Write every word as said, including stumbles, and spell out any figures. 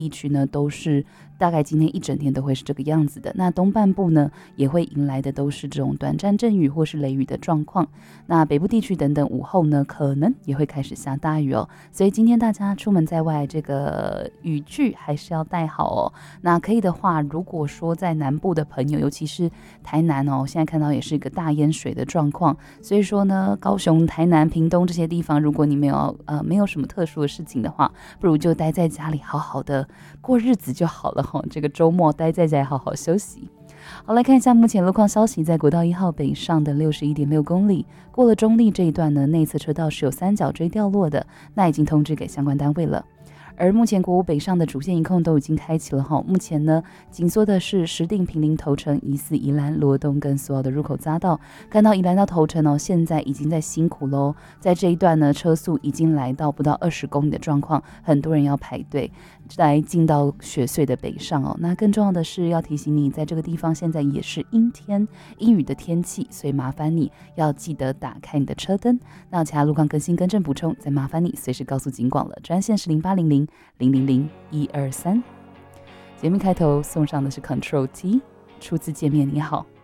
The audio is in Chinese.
地区呢都是大概今天一整天都会是这个样子的。那东半部呢也会迎来的都是这种短暂阵雨或是雷雨的状况。那北部地区等等午后呢可能也会开始下大雨哦。所以今天大家出门在外，这个雨具还是要带好哦。那可以的话，如果说在南部的朋友，尤其是台南哦，现在看到也是一个大淹水的状况。所以说呢，高雄、台南、屏东这些地方，如果你没有呃没有什么特殊的事情的话，不如就待在家里好好的过日子就好了哈。这个周末待在家里好好休息。好，来看一下目前路况消息，在国道一号北上的 六十一点六 公里，过了中立这一段呢，内侧车道是有三角锥掉落的，那已经通知给相关单位了。而目前国五北上的主线一控都已经开启了哈，目前呢紧缩的是石碇、坪林、头城、宜四、宜兰、罗东跟所有的入口匝道。看到宜兰到头城哦，现在已经在辛苦喽，在这一段呢车速已经来到不到二十公里的状况，很多人要排队来进到雪隧的北上哦。那更重要的是要提醒你，在这个地方现在也是阴天阴雨的天气，所以麻烦你要记得打开你的车灯。那其他路况更新更正补充，再麻烦你随时告诉警广了，专线是零八零零零零零一二三。节目开头送上的是 Control T， 初次见面你好。